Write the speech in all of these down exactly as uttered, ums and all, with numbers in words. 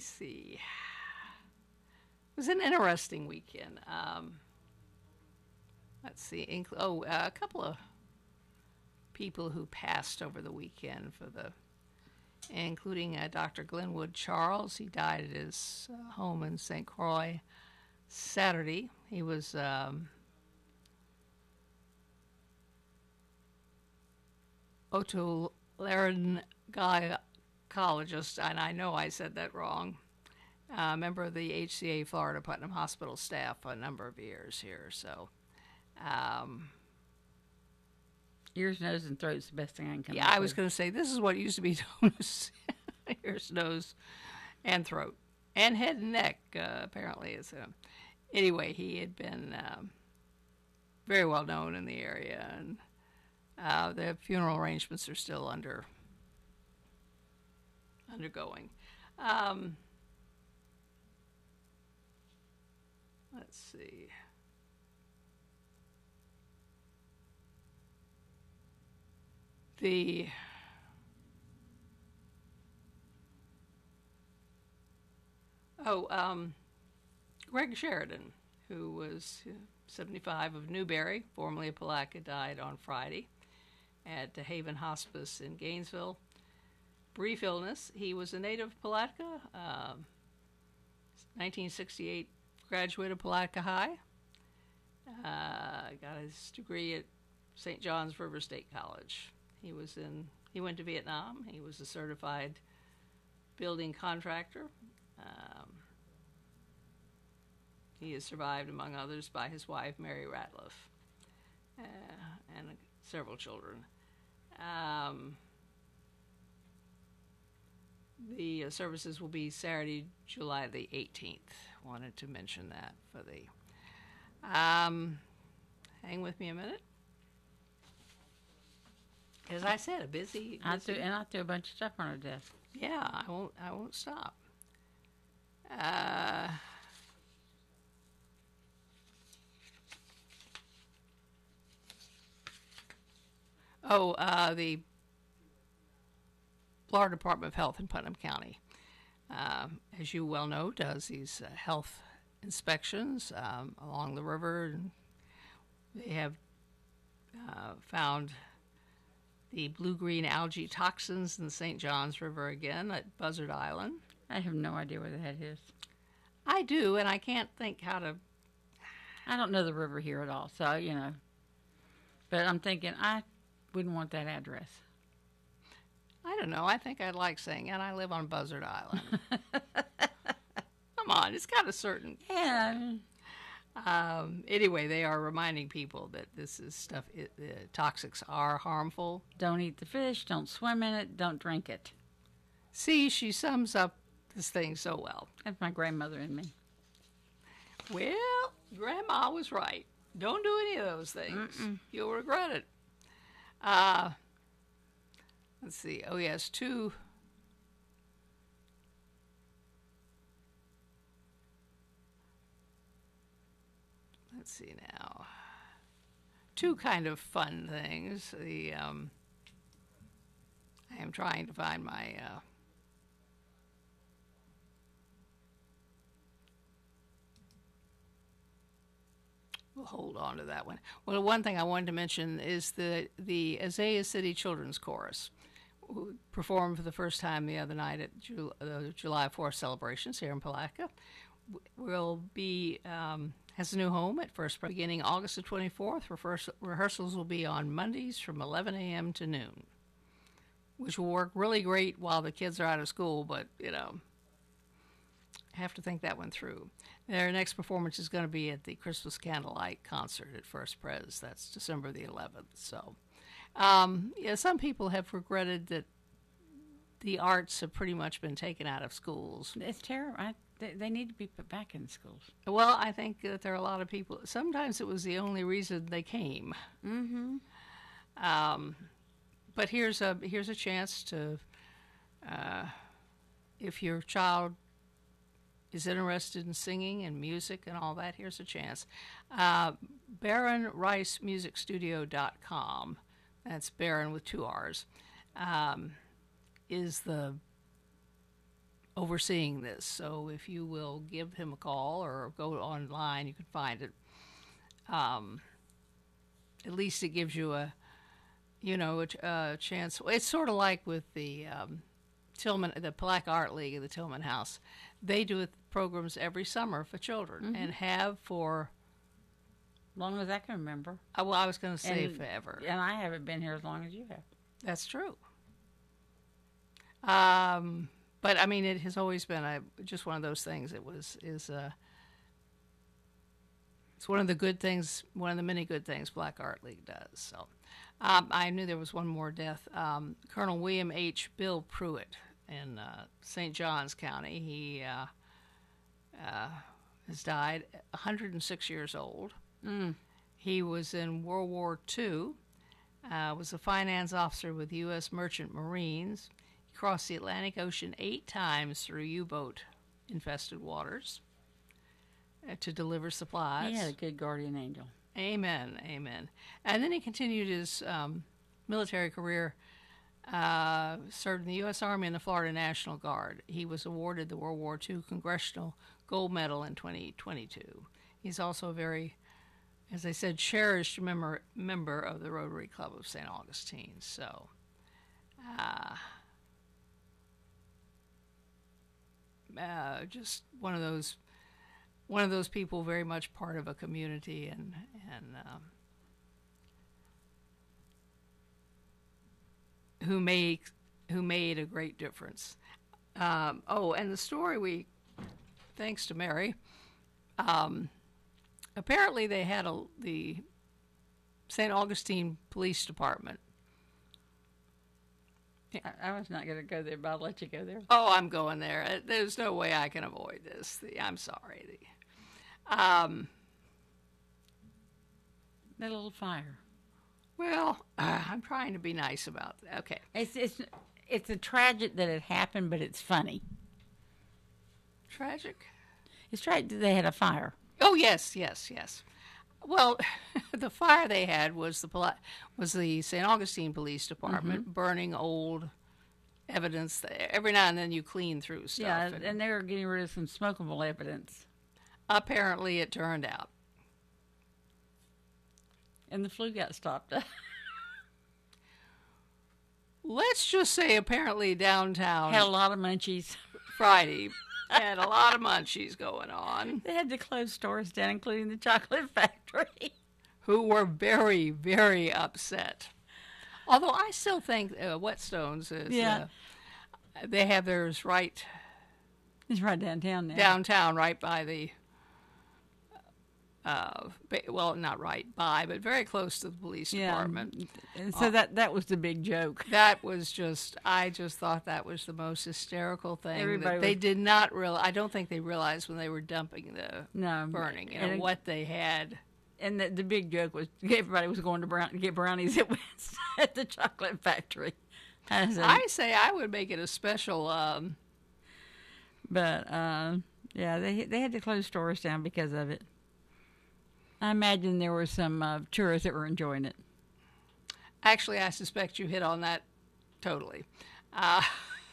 see. It was an interesting weekend. Um, let's see. Inc- oh, uh, a couple of people who passed over the weekend for the, including uh, Doctor Glenwood Charles. He died at his uh, home in Saint Croix Saturday. He was um, otolaryngologist, and I know I said that wrong. Uh, member of the H C A Florida Putnam Hospital staff for a number of years here. So, um, ears, nose, and throat's the best thing I can come yeah, up I was with. going to say this is what used to be known as ears, nose, and throat, and head and neck. Uh, apparently, is uh, anyway. He had been um, very well known in the area, and uh, the funeral arrangements are still under undergoing. Um, let's see. The oh, um, Greg Sheridan, who was uh, seventy-five of Newberry, formerly of Palatka, died on Friday at the Haven Hospice in Gainesville. Brief illness. He was a native of Palatka, um, nineteen sixty-eight graduate of Palatka High. Uh, got his degree at Saint John's River State College. He was in. He went to Vietnam. He was a certified building contractor. Um, he is survived, among others, by his wife Mary Ratliff uh, and uh, several children. Um, the uh, services will be Saturday, July the eighteenth. Wanted to mention that for the. Um, hang with me a minute. As I said, a busy, busy. I threw, and I threw a bunch of stuff on her desk. Yeah, I won't. I won't stop. Uh, oh, uh, the Florida Department of Health in Putnam County, um, as you well know, does these uh, health inspections um, along the river. They have uh, found the blue-green algae toxins in the Saint Johns River again at Buzzard Island. I have no idea where that is. I do, and I can't think how to... I don't know the river here at all, so, you know. But I'm thinking I wouldn't want that address. I don't know. I think I'd like saying, and I live on Buzzard Island. Come on, it's got a certain... Yeah. Um, anyway, they are reminding people that this is stuff, it, uh, toxics are harmful. Don't eat the fish, don't swim in it, don't drink it. See, she sums up this thing so well. That's my grandmother and me. Well, Grandma was right. Don't do any of those things. Mm-mm. You'll regret it. Uh, let's see. Oh, yes, two... Let's see now. Two kind of fun things. The um, I am trying to find my. Uh, we'll hold on to that one. Well, one thing I wanted to mention is the the Azalea City Children's Chorus, who performed for the first time the other night at Ju- uh, July fourth celebrations here in Palatka. Will be. Um, has a new home at First Pres beginning August the twenty-fourth. Rehears- rehearsals will be on Mondays from eleven a.m. to noon, which will work really great while the kids are out of school, but, you know, have to think that one through. Their next performance is going to be at the Christmas Candlelight Concert at First Pres. That's December the eleventh. So, um, yeah, some people have regretted that the arts have pretty much been taken out of schools. It's terrible. I, they, they need to be put back in schools. Well, I think that there are a lot of people. Sometimes it was the only reason they came. Mm-hmm. Um, but here's a here's a chance to, uh, if your child is interested in singing and music and all that, here's a chance. Uh, Baron Rice Music Studio dot com, that's Baron with two R's, um, is the overseeing this. So if you will give him a call or go online, you can find it. Um, at least it gives you a, you know, a, a chance. It's sort of like with the um, Tillman, the Black Art League of the Tillman House. They do programs every summer for children Mm-hmm. and have for, Long as I can remember. uh, well, I was going to say And- forever. And I haven't been here as long as you have. That's true. Um, but I mean, it has always been a just one of those things. It was is uh, it's one of the good things, one of the many good things Black Art League does. So, um, I knew there was one more death. Um, Colonel William H. Bill Pruitt in uh, Saint Johns County. He uh, uh, has died, one hundred six years old. Mm. He was in World War Two. Uh, was a finance officer with U S Merchant Marines. He crossed the Atlantic Ocean eight times through U-boat infested waters uh, to deliver supplies. He had a good guardian angel. Amen, amen. And then he continued his um, military career, uh, served in the U S Army and the Florida National Guard. He was awarded the World War Two Congressional Gold Medal in twenty twenty-two. He's also a very, as I said, cherished member, member of the Rotary Club of Saint Augustine. So, uh, uh, just one of those, one of those people, very much part of a community, and and um, who made who made a great difference. Um, oh, and the story we, thanks to Mary. Um, Apparently, they had a, the Saint Augustine Police Department. I, I was not going to go there, but I'll let you go there. Oh, I'm going there. Uh, There's no way I can avoid this. The, I'm sorry. The, um, That little fire. well, uh, I'm trying to be nice about that. Okay. It's it's it's a tragic that it happened, but it's funny. Tragic? It's tragic that they had a fire. Oh, yes, yes, yes. Well, the fire they had was the poli- was the Saint Augustine Police Department burning old evidence. Every now and then you clean through stuff. Yeah, and and they were getting rid of some smokable evidence. apparently it turned out. And the flu got stopped up. Let's just say apparently downtown Had a lot of munchies. Friday had a lot of munchies going on, They had to close stores down, including the chocolate factory. who were very, very upset. Although I still think uh, Whetstones is, Yeah. uh, they have theirs right It's right downtown now. downtown, right by the, uh, ba- well, not right by, but very close to the police Yeah. department. And so that that was the big joke. That was just, I just thought that was the most hysterical thing. Everybody That they was- did not realize, I don't think they realized when they were dumping the No. burning, you and know, it- what they had. And the, the big joke was everybody was going to brown, get brownies at, West, at the chocolate factory. I said, I say I would make it a special, um, but uh, yeah, they they had to close stores down because of it. I imagine there were some uh, tourists that were enjoying it. actually, I suspect you hit on that totally. Uh,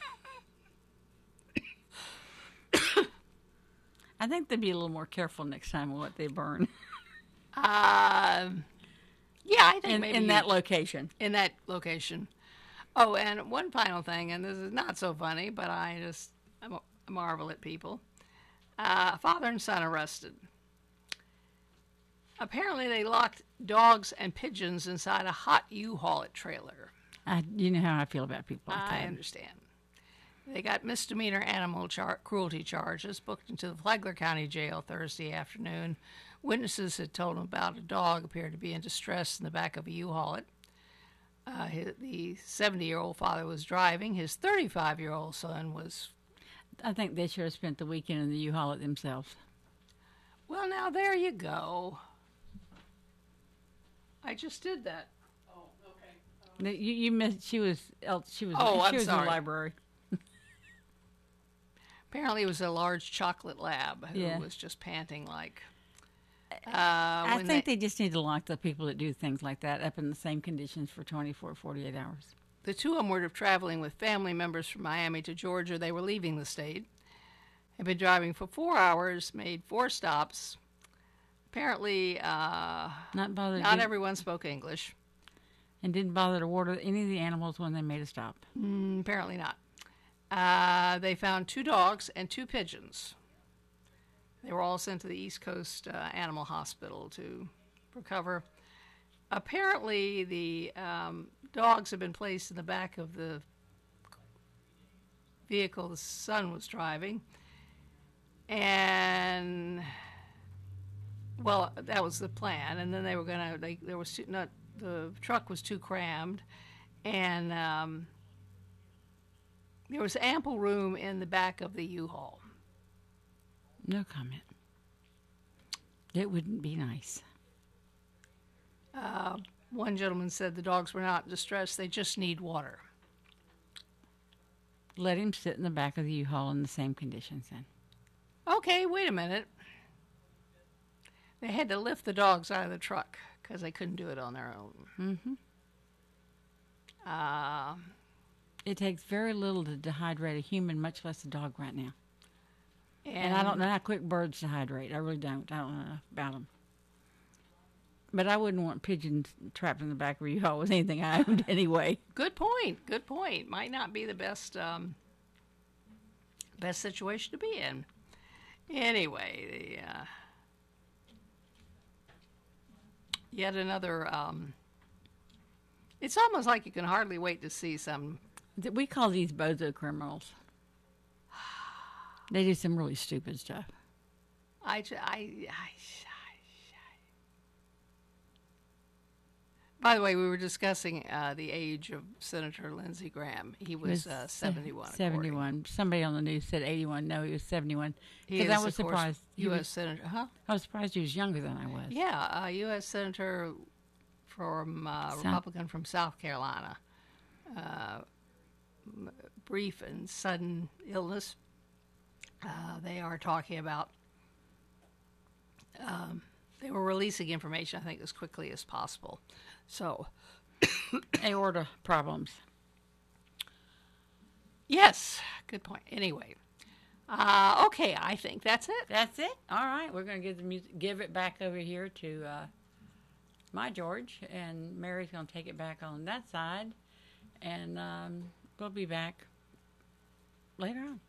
I think they'd be a little more careful next time with what they burn uh, yeah, I think in, maybe in you- that location. in that location. Oh, and one final thing, and this is not so funny, but I just I mar- marvel at people. Uh, father and son arrested. Apparently, they locked dogs and pigeons inside a hot U-Haul trailer. I, you know how I feel about people like I that. understand. They got misdemeanor animal char- cruelty charges booked into the Flagler County Jail Thursday afternoon. Witnesses had told them about a dog appeared to be in distress in the back of a U-Haul. Uh, hi- the seventy-year-old father was driving. His thirty-five-year-old son was, I think they should have spent the weekend in the U-Haul it themselves. well, now there you go. I just did that. You, you missed. She was. el- She was. Oh, she I'm was in sorry. the library. Apparently, it was a large chocolate lab who Yeah. was just panting like. Uh, I when think they, just need to lock the people that do things like that up in the same conditions for twenty-four, forty-eight hours. The two of them were traveling with family members from Miami to Georgia. They were leaving the state. had been driving for four hours, made four stops. Apparently, uh, Not bothered. not to, everyone spoke English. and didn't bother to water any of the animals when they made a stop. Mm, apparently not. Uh, they found two dogs and two pigeons. They were all sent to the East Coast uh, Animal Hospital to recover. Apparently, the um, dogs had been placed in the back of the vehicle the son was driving. And, well, that was the plan. And then they were going to, they there was too, not, the truck was too crammed. And um, there was ample room in the back of the U-Haul. No comment. It wouldn't be nice. Uh, one gentleman said the dogs were not distressed, they just need water. Let him sit in the back of the U-Haul in the same conditions then. Okay, wait a minute. They had to lift the dogs out of the truck because they couldn't do it on their own. Mm-hmm. Uh, It takes very little to dehydrate a human, much less a dog right now. and, And I don't know how quick birds dehydrate. I really don't. I don't know enough about them. But I wouldn't want pigeons trapped in the back of a U-Haul with anything I owned anyway. Good point. Good point. Might not be the best um, best situation to be in. Anyway, the, uh, yet another. Um, it's almost like you can hardly wait to see some. We call these bozo criminals. They do some really stupid stuff. I, I, I, I By the way, we were discussing uh, the age of Senator Lindsey Graham. He was uh, seventy-one. seventy-one. Somebody on the news said eighty-one. No, he was seventy-one. He Because is, I was of course, surprised. He U S was- Senator, huh? I was surprised he was younger than I was. Yeah, uh, U S Senator from uh, South- Republican from South Carolina. Uh, m- brief and sudden illness. Uh, they are talking about. Um, they were releasing information, I think, as quickly as possible. So, Aorta problems. yes, good point. Anyway, uh, okay, I think that's it. That's it. All right, we're going to give the music, give it back over here to uh, my George, and Mary's going to take it back on that side, and um, we'll be back later on.